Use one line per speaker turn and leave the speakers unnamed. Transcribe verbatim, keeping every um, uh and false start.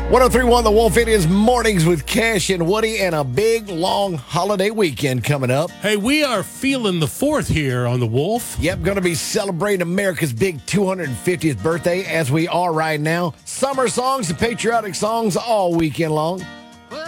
ten thirty-one The Wolf. It is Mornings with Cash and Woody and a big, long holiday weekend coming up.
Hey, we are feeling the fourth here on The Wolf.
Yep, going to be celebrating America's big two hundred fiftieth birthday as we are right now. Summer songs and patriotic songs all weekend long.